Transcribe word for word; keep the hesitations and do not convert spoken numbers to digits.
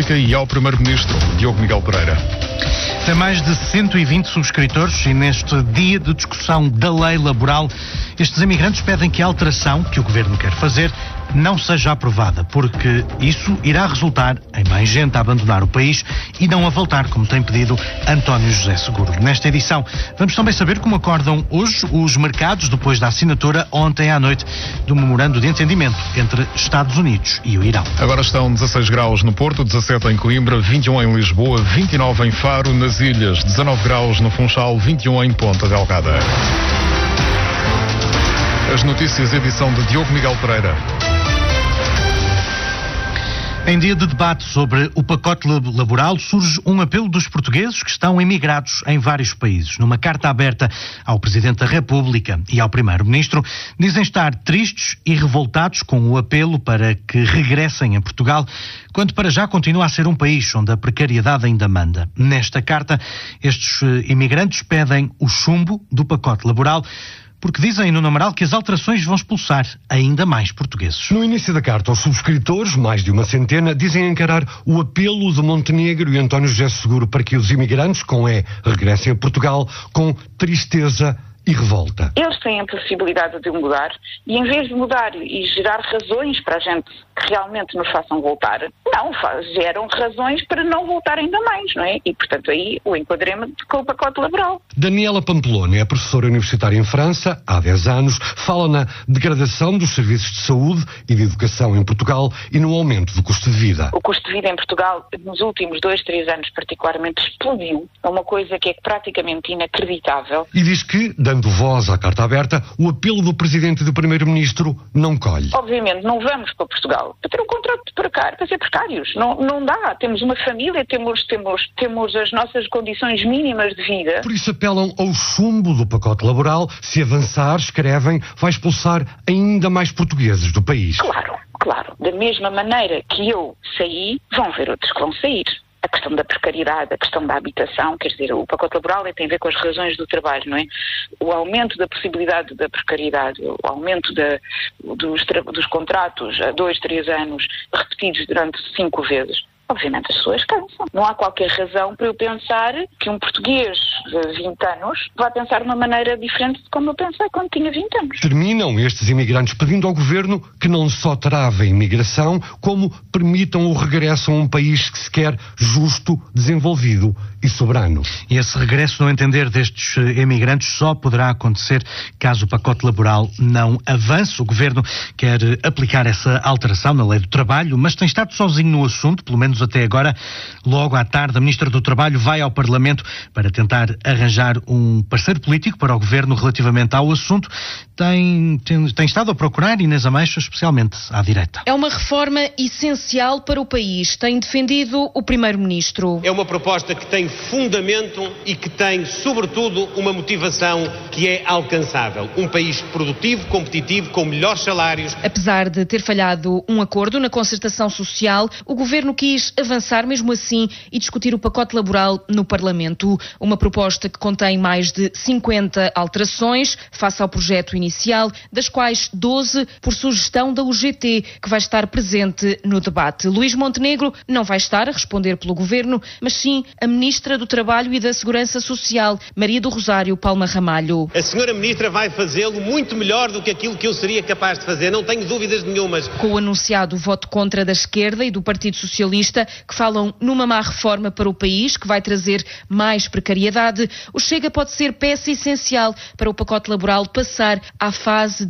República e ao Primeiro-Ministro, Diogo Miguel Pereira. Tem mais de cento e vinte subscritores e neste dia de discussão da lei laboral, estes imigrantes pedem que a alteração que o Governo quer fazer não seja aprovada, porque isso irá resultar em mais gente a abandonar o país e não a voltar, como tem pedido António José Seguro. Nesta edição, vamos também saber como acordam hoje os mercados depois da assinatura ontem à noite do memorando de entendimento entre Estados Unidos e o Irão. Agora estão dezasseis graus no Porto, dezassete em Coimbra, vinte e um em Lisboa, vinte e nove em Faro, nas Ilhas, dezanove graus no Funchal, vinte e um em Ponta Delgada. As notícias, edição de Diogo Miguel Pereira. Em dia de debate sobre o pacote laboral, surge um apelo dos portugueses que estão emigrados em vários países. Numa carta aberta ao Presidente da República e ao Primeiro-Ministro, dizem estar tristes e revoltados com o apelo para que regressem a Portugal, quando para já continua a ser um país onde a precariedade ainda manda. Nesta carta, estes imigrantes pedem o chumbo do pacote laboral, porque dizem no numeral que as alterações vão expulsar ainda mais portugueses. No início da carta, os subscritores, mais de uma centena, dizem encarar o apelo de Montenegro e António José Seguro para que os imigrantes, com E, regressem a Portugal com tristeza e revolta. Eles têm a possibilidade de mudar e, em vez de mudar e gerar razões para a gente que realmente nos façam voltar, não, geram razões para não voltar ainda mais, não é? E, portanto, aí o enquadramento com o pacote laboral. Daniela Pampeloni é professora universitária em França há dez anos, fala na degradação dos serviços de saúde e de educação em Portugal e no aumento do custo de vida. O custo de vida em Portugal, nos últimos dois, três anos particularmente, explodiu. É uma coisa que é praticamente inacreditável. E diz que, dando voz à carta aberta, o apelo do Presidente e do Primeiro-Ministro não colhe. Obviamente, não vamos para Portugal para ter um contrato de precário, para ser precários. Não, não dá. Temos uma família, temos, temos, temos as nossas condições mínimas de vida. Por isso apelam ao chumbo do pacote laboral. Se avançar, escrevem, vai expulsar ainda mais portugueses do país. Claro, claro. Da mesma maneira que eu saí, vão haver outros que vão sair. A questão da precariedade, a questão da habitação, quer dizer, o pacote laboral tem a ver com as razões do trabalho, não é? O aumento da possibilidade da precariedade, o aumento da, dos, dos contratos a dois, três anos, repetidos durante cinco vezes. Obviamente as pessoas cansam. Não há qualquer razão para eu pensar que um português de vinte anos vai pensar de uma maneira diferente de como eu pensei quando tinha vinte anos. Terminam estes imigrantes pedindo ao Governo que não só trave a imigração, como permitam o regresso a um país que se quer justo, desenvolvido e soberano. E esse regresso, no entender destes imigrantes, só poderá acontecer caso o pacote laboral não avance. O Governo quer aplicar essa alteração na lei do trabalho, mas tem estado sozinho no assunto, pelo menos até agora. Logo à tarde, a Ministra do Trabalho vai ao Parlamento para tentar arranjar um parceiro político para o Governo relativamente ao assunto. Tem, tem, tem estado a procurar Inês Ameixa, especialmente à direita. É uma reforma essencial para o país, tem defendido o Primeiro-Ministro. É uma proposta que tem fundamento e que tem, sobretudo, uma motivação que é alcançável. Um país produtivo, competitivo, com melhores salários. Apesar de ter falhado um acordo na concertação social, o Governo quis avançar mesmo assim e discutir o pacote laboral no Parlamento. Uma proposta que contém mais de cinquenta alterações face ao projeto inicial, das quais doze por sugestão da U G T, que vai estar presente no debate. Luís Montenegro não vai estar a responder pelo Governo, mas sim a Ministra do Trabalho e da Segurança Social, Maria do Rosário Palma Ramalho. A senhora Ministra vai fazê-lo muito melhor do que aquilo que eu seria capaz de fazer, não tenho dúvidas nenhumas. Com o anunciado voto contra da esquerda e do Partido Socialista, que falam numa má reforma para o país, que vai trazer mais precariedade, o Chega pode ser peça essencial para o pacote laboral passar à fase de